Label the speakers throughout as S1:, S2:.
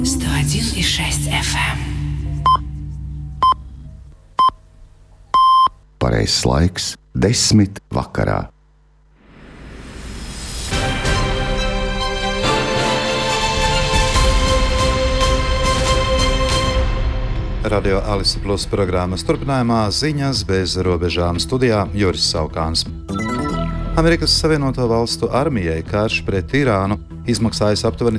S1: 101,6 FM.
S2: Pareizs laiks 10 vakarā.
S3: Radio Alise Plus programmas turpinājumā ziņas bez robežām studijā Juris Saukāns. Amerikas Savienoto Valstu armijai karš pret Irānu izmaksājis aptuveni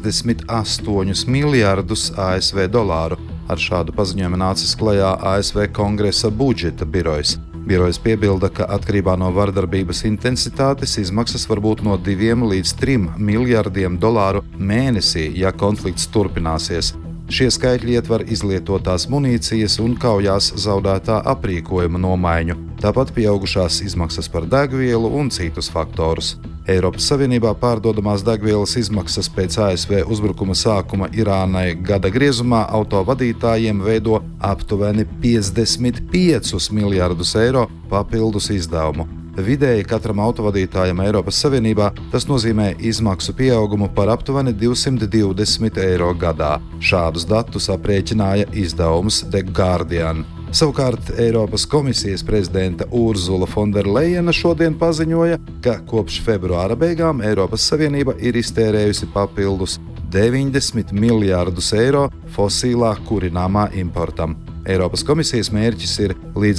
S3: 38 miljardus ASV dolāru. Ar šādu paziņojumu nācis klajā ASV Kongresa budžeta birojs. Birojs piebilda, ka atkarībā no vardarbības intensitātes izmaksas var būt no 2 līdz 3 miljardiem dolāru mēnesī, ja konflikts turpināsies. Šie skaitļi ietver izlietotās munīcijas un kaujās zaudētā aprīkojuma nomaiņu, tāpat pieaugušās izmaksas par degvielu un citus faktorus. Eiropas Savienībā pārdodamās degvielas izmaksas pēc ASV uzbrukuma sākuma Irānai gada griezumā autovadītājiem veido aptuveni 55 miljardus eiro papildus izdevumu. Vidēji katram autovadītājam Eiropas Savienībā tas nozīmē izmaksu pieaugumu par aptuveni 220 eiro gadā. Šādus datus aprēķināja izdevums The Guardian. Savukārt Eiropas komisijas prezidenta Urzula Fonderlejena šodien paziņoja, ka kopš februāra beigām Eiropas Savienība ir iztērējusi papildus 90 miljārdus eiro fosilā kurināmā importam. Eiropas komisijas mērķis ir līdz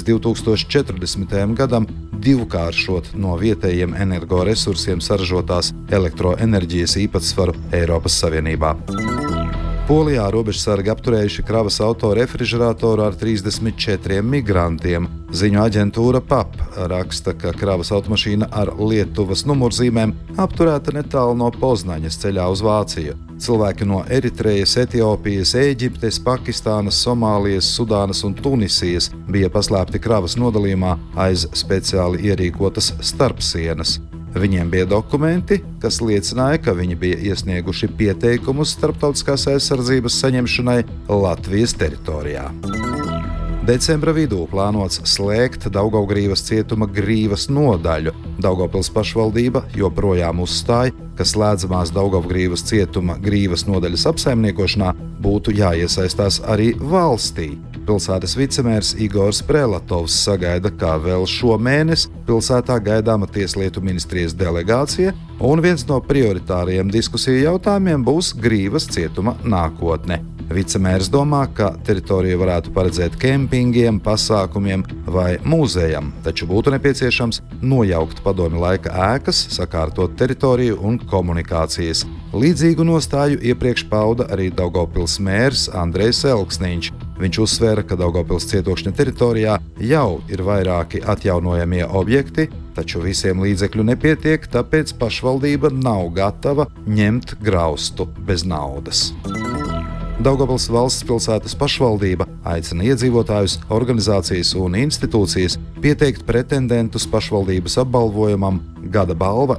S3: 2040. gadam divkāršot no vietējiem energoresursiem saražotās elektroenerģijas īpatsvaru Eiropas Savienībā. Polijā robežsargi apturējuši kravas auto refrižeratoru ar 34 migrantiem. Ziņu aģentūra PAP raksta, ka kravas automašīna ar Lietuvas numurzīmēm apturēta netālu no Poznaņas ceļā uz Vāciju. Cilvēki no Eritrejas, Etiopijas, Ēģiptes, Pakistānas, Somālijas, Sudānas un Tunisijas bija paslēpti kravas nodalījumā aiz speciāli ierīkotas starpsienas. Viņiem bija dokumenti, kas liecināja, ka viņi bija iesnieguši pieteikumus starptautiskās aizsardzības saņemšanai Latvijas teritorijā. Decembra vidū plānots slēgt Daugavgrīvas cietuma Grīvas nodaļu. Daugavpils pašvaldība joprojām uzstāja, ka slēdzamās Daugavgrīvas cietuma Grīvas nodaļas apsaimniekošanā būtu jāiesaistās arī valstī. Pilsētas vicemērs Igors Prelatovs sagaida, ka vēl šomēnes pilsētā gaidāma Tieslietu ministrijas delegācija, un viens no prioritāriem diskusiju jautājumiem būs Grīvas cietuma nākotne. Vicemērs domā, ka teritoriju varētu paredzēt kempingiem, pasākumiem vai mūzejam, taču būtu nepieciešams nojaukt padomju laika ēkas, sakārtot teritoriju un komunikācijas. Līdzīgu nostāju iepriekš pauda arī Daugavpils mērs Andrejs Elksniņš. Viņš uzsvēra, ka Daugavpils cietokšņa teritorijā jau ir vairāki atjaunojamie objekti, taču visiem līdzekļu nepietiek, tāpēc pašvaldība nav gatava ņemt graustu bez naudas. Daugavpils valsts pilsētas pašvaldība aicina iedzīvotājus, organizācijas un institūcijas pieteikt pretendentus pašvaldības apbalvojumam Gada balva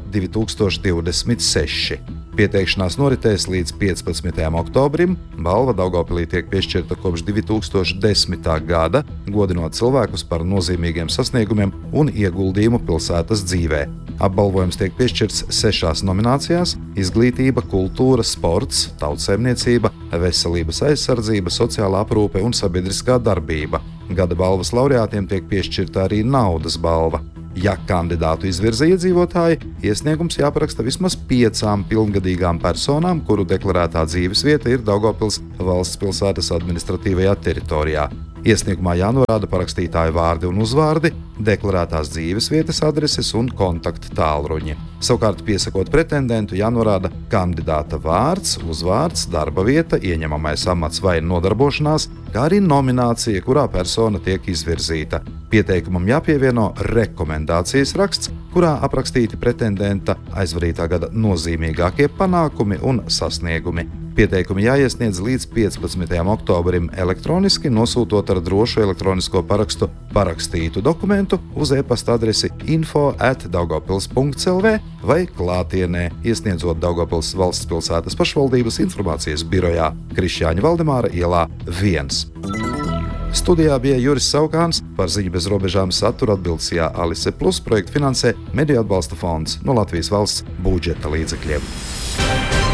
S3: 2026. Pieteikšanās noritēs līdz 15. oktobrim. Balva Daugavpilī tiek piešķirta kopš 2010. gada, godinot cilvēkus par nozīmīgiem sasniegumiem un ieguldījumu pilsētas dzīvē. Apbalvojums tiek piešķirts 6 nominācijās – izglītība, kultūra, sports, tautsaimniecība, veselības aizsardzība, sociālā aprūpe un sabiedriskā darbība. Gada balvas laureātiem tiek piešķirta arī naudas balva. Ja kandidātu izvirza iedzīvotāji, iesniegums jāparaksta vismaz 5 pilngadīgām personām, kuru deklarētā dzīvesvieta ir Daugavpils valsts pilsētas administratīvajā teritorijā. Iesniegumā jānorāda parakstītāju vārdi un uzvārdi, deklarētās dzīvesvietas adreses un kontakta tālruņi. Savukārt, piesakot pretendentu, jānorāda kandidāta vārds, uzvārds, darba vieta, ieņemamais amats vai nodarbošanās, kā arī nominācija, kurā persona tiek izvirzīta. Pieteikumam jāpievieno rekomendācijas raksts, kurā aprakstīti pretendenta aizvadītā gada nozīmīgākie panākumi un sasniegumi. Pieteikumi jāiesniedz līdz 15. oktobrim elektroniski, nosūtot ar drošu elektronisko parakstu parakstītu dokumentu uz e-pasta adresi info@daugavpils.lv vai klātienē, iesniedzot Daugavpils valsts pilsētas pašvaldības informācijas birojā Krišjāņa Valdemāra ielā 1. Studijā bija Juris Saukāns, par ziņu bez robežām saturu atbilstajā Alise Plus projektu finansē Mediju atbalsta fonds no Latvijas valsts budžeta līdzekļiem.